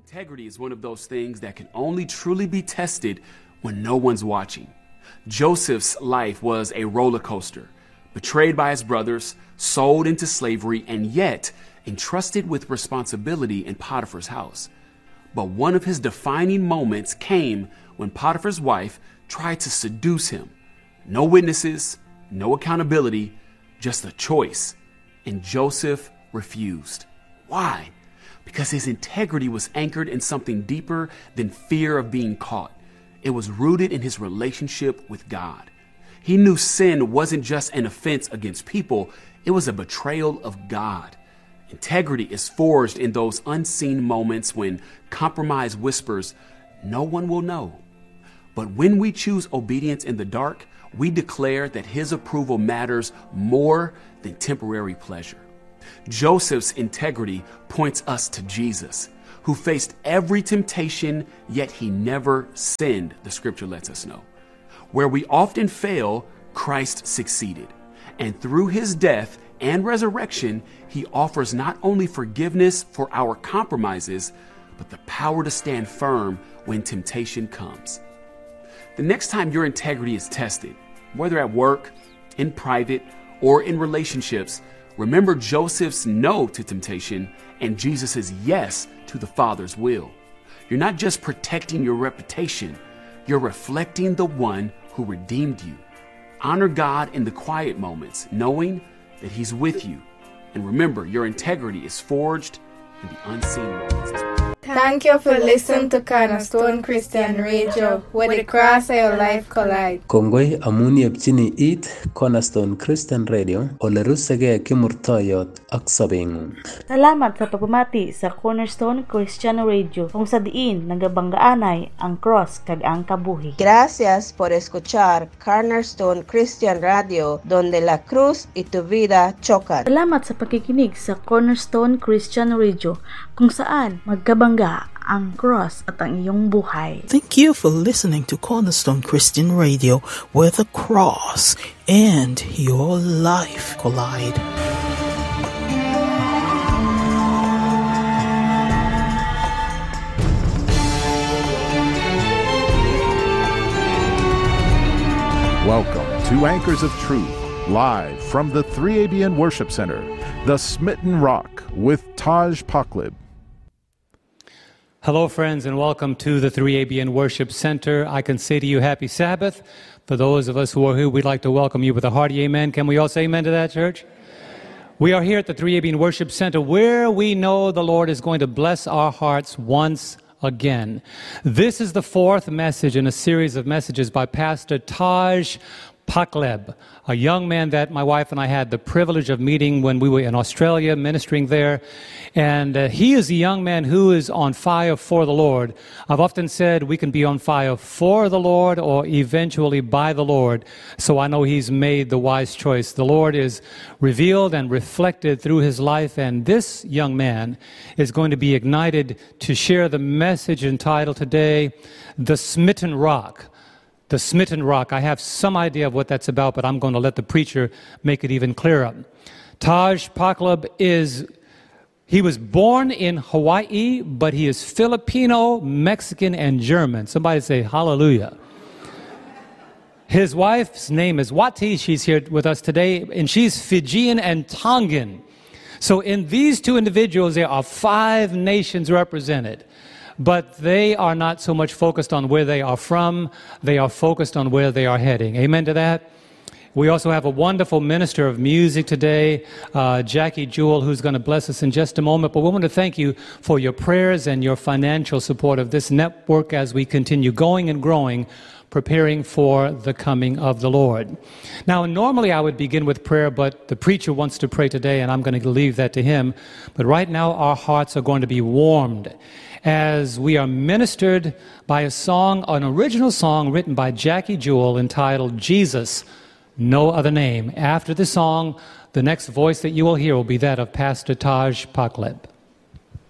Integrity is one of those things that can only truly be tested when no one's watching. Joseph's life was a roller coaster, betrayed by his brothers, sold into slavery, and yet entrusted with responsibility in Potiphar's house. But one of his defining moments came when Potiphar's wife tried to seduce him. No witnesses, no accountability, just a choice. And Joseph refused. Why? Because his integrity was anchored in something deeper than fear of being caught. It was rooted in his relationship with God. He knew sin wasn't just an offense against people, it was a betrayal of God. Integrity is forged in those unseen moments when compromise whispers, "No one will know." But when we choose obedience in the dark, we declare that his approval matters more than temporary pleasure. Joseph's integrity points us to Jesus, who faced every temptation, yet he never sinned, the scripture lets us know. Where we often fail, Christ succeeded. And through his death and resurrection, he offers not only forgiveness for our compromises, but the power to stand firm when temptation comes. The next time your integrity is tested, whether at work, in private, or in relationships, remember Joseph's no to temptation and Jesus' yes to the Father's will. You're not just protecting your reputation, you're reflecting the one who redeemed you. Honor God in the quiet moments, knowing that he's with you. And remember, your integrity is forged in the unseen moments. Thank you for listening to Cornerstone Christian Radio, where the cross and your life collide. Kongoi amun yepchini it Cornerstone Christian Radio, ole rusege kimurtoyot ak sabengun. Salamat sa pagpamati sa Cornerstone Christian Radio, kung sa diin nagabanggaanay ang cross kag ang kabuhi. Gracias por escuchar Cornerstone Christian Radio, donde la cruz y tu vida chocan. Salamat sa pakikinig sa Cornerstone Christian Radio, kung saan magkabangga ang cross at ang iyong buhay. Thank you for listening to Cornerstone Christian Radio, where the cross and your life collide. Welcome to Anchors of Truth, live from the 3ABN Worship Center, the Smitten Rock with Taj Paklib. Hello, friends, and welcome to the 3ABN Worship Center. I can say to you, happy Sabbath. For those of us who are here, we'd like to welcome you with a hearty amen. Can we all say amen to that, church? We are here at the 3ABN Worship Center, where we know the Lord is going to bless our hearts once again. This is the fourth message in a series of messages by Pastor Taj Paklib, a young man that my wife and I had the privilege of meeting when we were in Australia, ministering there. And he is a young man who is on fire for the Lord. I've often said we can be on fire for the Lord or eventually by the Lord. So I know he's made the wise choice. The Lord is revealed and reflected through his life. And this young man is going to be ignited to share the message entitled today, The Smitten Rock. The Smitten Rock. I have some idea of what that's about, but I'm going to let the preacher make it even clearer. Taj Paklib he was born in Hawaii, but he is Filipino, Mexican, and German. Somebody say hallelujah. His wife's name is Wati. She's here with us today, and she's Fijian and Tongan. So in these two individuals, there are 5 nations represented. But they are not so much focused on where they are from, they are focused on where they are heading. Amen to that? We also have a wonderful minister of music today, Jackie Jewell, who's going to bless us in just a moment. But we want to thank you for your prayers and your financial support of this network as we continue going and growing, preparing for the coming of the Lord. Now, normally I would begin with prayer, but the preacher wants to pray today, and I'm going to leave that to him. But right now, our hearts are going to be warmed as we are ministered by a song, an original song written by Jackie Jewell entitled Jesus, No Other Name. After the song, the next voice that you will hear will be that of Pastor Taj Paklib.